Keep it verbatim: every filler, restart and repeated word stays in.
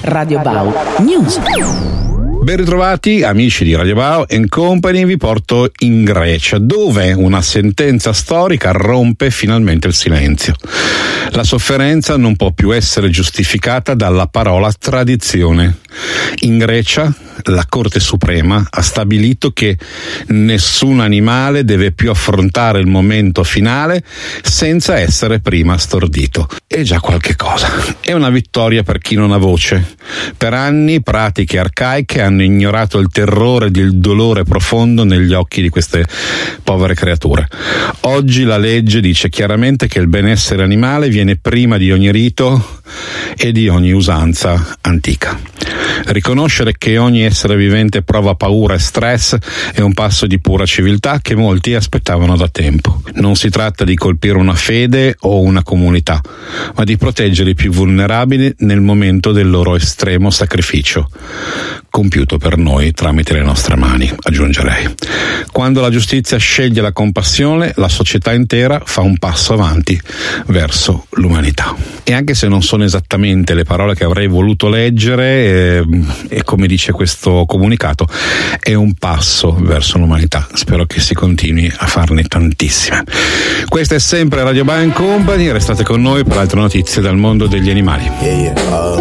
Radio Bao News. Ben ritrovati amici di Radio Bao and Company, vi porto in Grecia, dove una sentenza storica rompe finalmente il silenzio. La sofferenza non può più essere giustificata dalla parola tradizione. In Grecia la Corte Suprema ha stabilito che nessun animale deve più affrontare il momento finale senza essere prima stordito. È già qualche cosa. È una vittoria per chi non ha voce. Per anni pratiche arcaiche hanno ignorato il terrore ed il dolore profondo negli occhi di queste povere creature. Oggi la legge dice chiaramente che il benessere animale viene prima di ogni rito e di ogni usanza antica. Riconoscere che ogni essere vivente prova paura e stress è un passo di pura civiltà che molti aspettavano da tempo. Non si tratta di colpire una fede o una comunità, ma di proteggere i più vulnerabili nel momento del loro estremo sacrificio, compiuto per noi tramite le nostre mani, aggiungerei. Quando la giustizia sceglie la compassione, la società intera fa un passo avanti verso l'umanità. E anche se non sono esattamente le parole che avrei voluto leggere, eh, e come dice questo comunicato, è un passo verso l'umanità. Spero che si continui a farne tantissime. Questa è sempre Radio Bao and Company, restate con noi per altre notizie dal mondo degli animali. Yeah, yeah. Uh...